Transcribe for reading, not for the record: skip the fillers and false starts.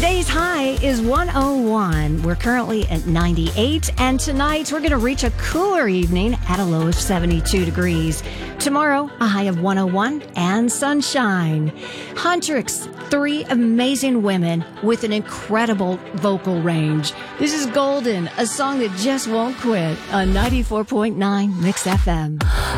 Today's high is 101. We're currently at 98, and tonight we're going to reach a cooler evening at a low of 72 degrees. Tomorrow, a high of 101 and sunshine. Huntrix, three amazing women with an incredible vocal range. This is Golden, a song that just won't quit on 94.9 Mix FM.